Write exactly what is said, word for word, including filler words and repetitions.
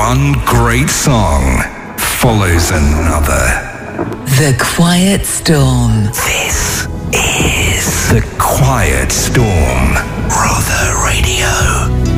One great song follows another. The Quiet Storm. This is The Quiet Storm. Brother Radio.